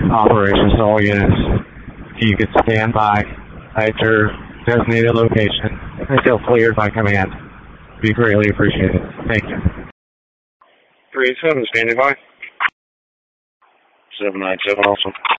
operations to all units. If you could stand by at your designated location until cleared by command, it'd be greatly appreciated. Thank you. 387, standing by. 797 also.